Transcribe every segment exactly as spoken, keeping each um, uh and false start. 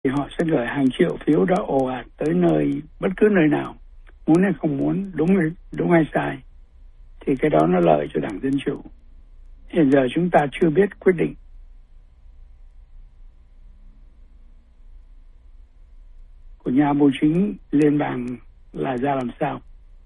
thì họ sẽ gửi hàng triệu phiếu đó ồ ạt tới nơi, bất cứ nơi nào, muốn hay không muốn, đúng hay, đúng hay sai, thì cái đó nó lợi cho Đảng Dân Chủ. Hiện giờ chúng ta chưa biết quyết định của nhà bầu chính liên bang là ra làm sao.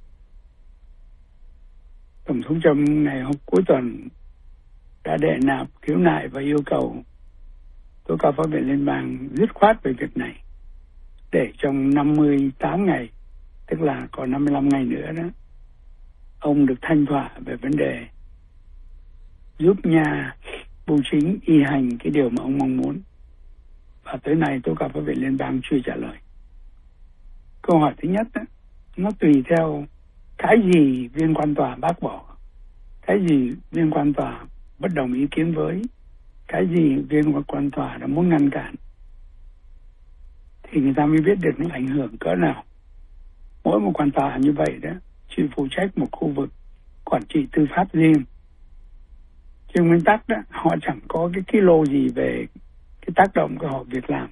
Tổng thống Trump ngày hôm cuối tuần đã đệ nạp khiếu nại và yêu cầu tố cáo pháp viện liên bang dứt khoát về việc này, để trong năm mươi tám ngày, tức là còn năm mươi lăm ngày nữa đó, ông được thanh thỏa về vấn đề giúp nhà bầu chính y hành cái điều mà ông mong muốn. Và tới nay tố cáo pháp viện liên bang chưa trả lời. Câu hỏi thứ nhất đó, nó tùy theo cái gì viên quan tòa bác bỏ, cái gì viên quan tòa bất đồng ý kiến với, cái gì viên quan tòa đã muốn ngăn cản, thì người ta mới biết được nó ảnh hưởng cỡ nào. Mỗi một quan tòa như vậy đó chỉ phụ trách một khu vực quản trị tư pháp riêng. Trên nguyên tắc đó họ chẳng có cái kilo gì về cái tác động của họ việc làm,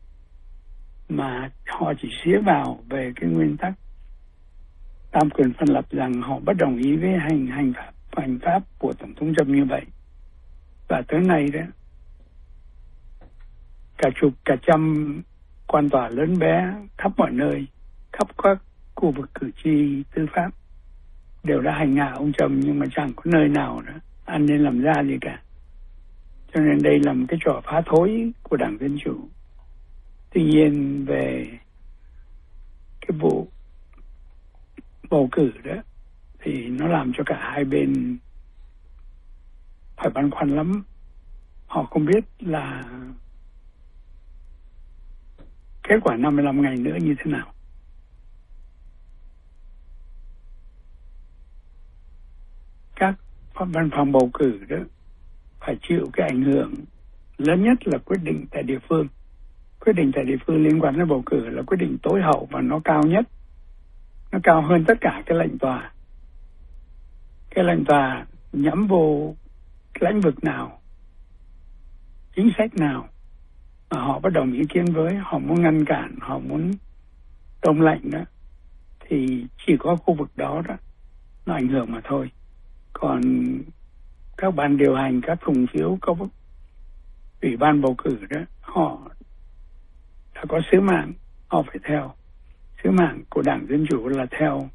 mà họ chỉ xía vào về cái nguyên tắc tam quyền phân lập, rằng họ bất đồng ý với hành hành pháp hành pháp của tổng thống Trump như vậy. Và tới nay đó, cả chục cả trăm quan tòa lớn bé khắp mọi nơi, khắp các khu vực cử tri tư pháp đều đã hành hạ ông Trump, nhưng mà chẳng có nơi nào đó ăn nên làm ra gì cả. Cho nên đây là một cái trò phá thối của Đảng Dân Chủ. Tuy nhiên về cái vụ bầu cử đó thì nó làm cho cả hai bên phải băn khoăn lắm. Họ không biết là kết quả năm mươi lăm ngày nữa như thế nào. Các văn phòng bầu cử đó phải chịu cái ảnh hưởng lớn nhất là quyết định tại địa phương. Quyết định tại địa phương liên quan đến bầu cử là quyết định tối hậu và nó cao nhất. Nó cao hơn tất cả cái lệnh tòa. Cái lệnh tòa nhắm vô cái lĩnh vực nào, chính sách nào mà họ bất đồng ý kiến với, họ muốn ngăn cản, họ muốn đông lệnh đó, thì chỉ có khu vực đó đó nó ảnh hưởng mà thôi. Còn các ban điều hành, các thùng phiếu, các ủy ban bầu cử đó, họ đã có sứ mạng, họ phải theo. Sứ mạng của Đảng Dân Chủ là theo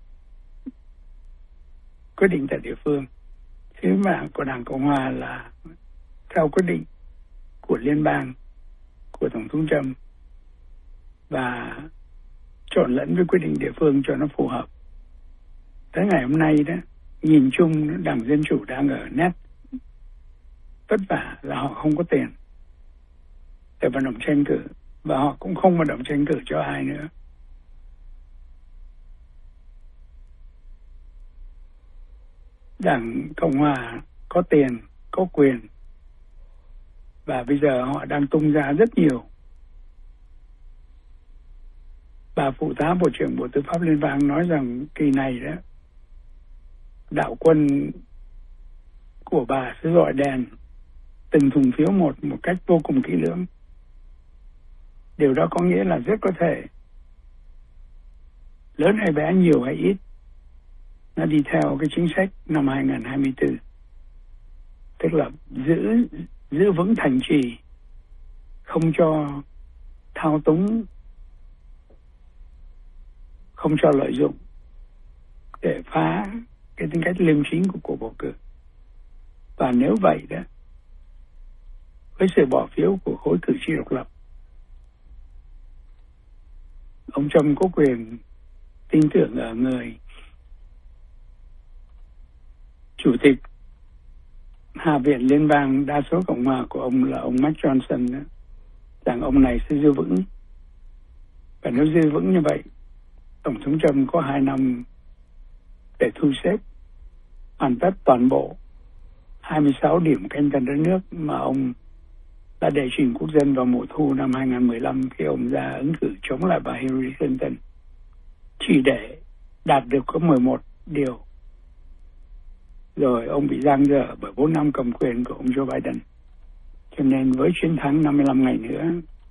quyết định tại địa phương. Sứ mạng của Đảng Cộng Hòa là theo quyết định của liên bang, của Tổng thống Trump, và trộn lẫn với quyết định địa phương cho nó phù hợp. Tới ngày hôm nay đó, nhìn chung Đảng Dân Chủ đang ở nét vất vả là họ không có tiền để vận động tranh cử, và họ cũng không vận động tranh cử cho ai nữa. Đảng Cộng Hòa có tiền, có quyền, và bây giờ họ đang tung ra rất nhiều. Bà phụ tá Bộ trưởng Bộ Tư pháp Liên bang nói rằng kỳ này đó, đạo quân của bà sẽ gọi đèn từng thùng phiếu một một cách vô cùng kỹ lưỡng. Điều đó có nghĩa là rất có thể lớn hay bé, nhiều hay ít, nó đi theo cái chính sách năm hai không hai tư. Tức là giữ giữ vững thành trì, không cho thao túng, không cho lợi dụng để phá cái tính cách liêm chính của cuộc bầu cử. Và nếu vậy đó, với sự bỏ phiếu của khối cử tri độc lập, ông Trump có quyền tin tưởng ở người chủ tịch Hạ viện Liên bang đa số Cộng hòa của ông là ông Mike Johnson đó, rằng ông này sẽ giữ vững. Và nếu giữ vững như vậy, Tổng thống Trump có hai năm để thu xếp hoàn tất toàn bộ hai mươi sáu điểm canh tân đất nước mà ông đã đệ trình quốc dân vào mùa thu năm hai không một lăm khi ông ra ứng cử chống lại bà Hillary Clinton, chỉ để đạt được có mười một điều. Rồi ông bị giang dở bởi bốn năm cầm quyền của ông Joe Biden. Cho nên với chiến thắng năm mươi lăm ngày nữa,